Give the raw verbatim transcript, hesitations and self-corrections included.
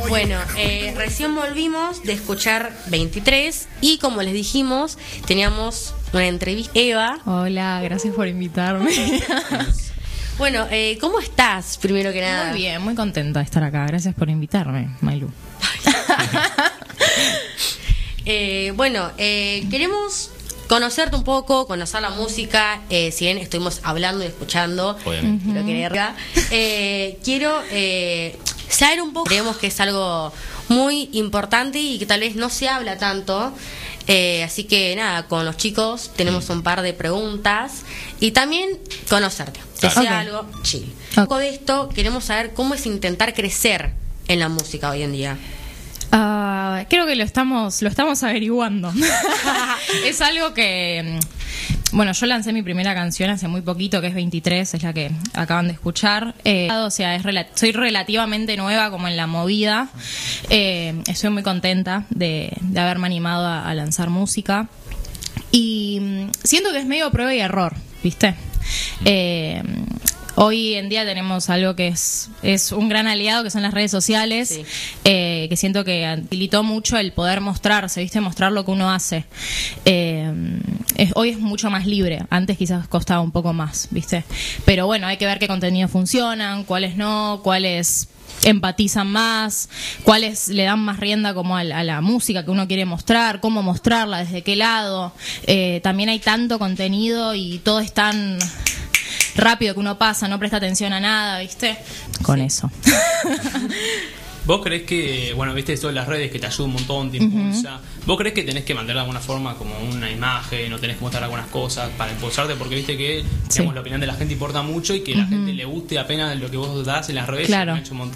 Bueno, eh, recién volvimos de escuchar veintitrés y como les dijimos, teníamos una entrevista. Eva. Hola, gracias por invitarme. Bueno, eh, ¿cómo estás, primero que nada? Muy bien, muy contenta de estar acá. Gracias por invitarme, Mailu. eh, bueno, eh, queremos conocerte un poco, conocer la música, eh, si bien estuvimos hablando y escuchando, obviamente. Lo que eh, quiero eh, saber un poco, creemos que es algo muy importante y que tal vez no se habla tanto, eh, así que nada, con los chicos tenemos un par de preguntas y también conocerte, que sea Okay. algo chill. Okay. Un poco de esto, queremos saber cómo es intentar crecer en la música hoy en día. Uh, creo que lo estamos, lo estamos averiguando. Es algo que, bueno, yo lancé mi primera canción hace muy poquito, que es veintitrés, es la que acaban de escuchar. Eh, o sea, es rela- soy relativamente nueva como en la movida. Eh, estoy muy contenta de, de haberme animado a, a lanzar música. Y mm, siento que es medio prueba y error, ¿viste? Eh, Hoy en día tenemos algo que es, es un gran aliado, que son las redes sociales, Sí. eh, que siento que habilitó mucho el poder mostrarse, ¿viste? Mostrar lo que uno hace. Eh, es, hoy es mucho más libre, antes quizás costaba un poco más, ¿viste? Pero bueno, hay que ver qué contenidos funcionan, cuáles no, cuáles empatizan más, cuáles le dan más rienda como a, a la música que uno quiere mostrar, cómo mostrarla, desde qué lado. Eh, también hay tanto contenido y todo es tan rápido que uno pasa, no presta atención a nada, ¿viste? Con Sí. eso. ¿Vos creés que, bueno, viste eso de las redes que te ayuda un montón, te impulsa? ¿Vos creés que tenés que mantener de alguna forma como una imagen o tenés que mostrar algunas cosas para impulsarte? Porque viste que, digamos, Sí. la opinión de la gente importa mucho y que a la gente le guste apenas lo que vos das en las redes. Claro. Me ha hecho un montón.